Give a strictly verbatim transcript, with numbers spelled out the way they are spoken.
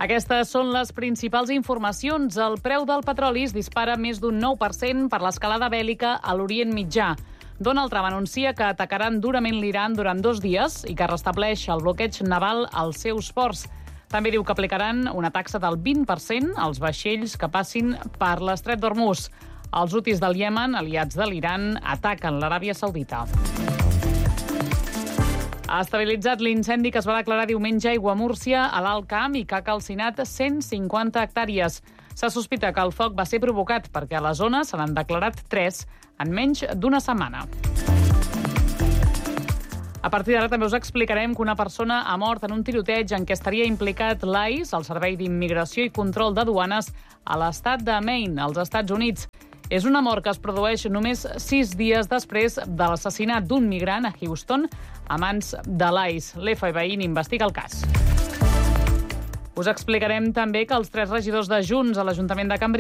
Aquestes són les principals informacions. El preu del petroli es dispara més d'un nou per cent per l'escalada bèl·lica a l'Orient Mitjà. Donald Trump anuncia que atacaran durament l'Iran durant dos dies i que restableix el bloqueig naval als seus ports. També diu que aplicaran una taxa del vint per cent als vaixells que passin per l'estret d'Hormuz. Els hutis del Iemen, aliats de l'Iran, ataquen l'Aràbia Saudita. Ha estabilitzat l'incendi que es va declarar diumenge a Aiguamúrcia, a l'Alt Camp, i que ha calcinat cent cinquanta hectàrees. Se sospita que el foc va ser provocat perquè a la zona se n'han declarat tres en menys d'una setmana. A partir d'ara també us explicarem que una persona ha mort en un tiroteig en què estaria implicat l'I C E, el Servei d'Immigració i Control de Duanes, a l'estat de Maine, als Estats Units. És una mort que es produeix només sis dies després de l'assassinat d'un migrant a Houston a mans de l'I C E. L'F B I n'investiga el cas. Us explicarem també que els tres regidors de Junts a l'Ajuntament de Cambrils